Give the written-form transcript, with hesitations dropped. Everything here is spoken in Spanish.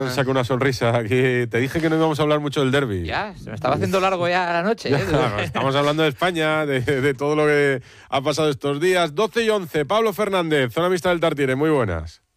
Saca una sonrisa aquí. Te dije que no íbamos a hablar mucho del derbi. Ya, se me estaba haciendo largo ya la noche. Estamos hablando de España, de todo lo que ha pasado estos días. 12:11. Pablo Fernández, zona mixta del Tartiere. Muy buenas.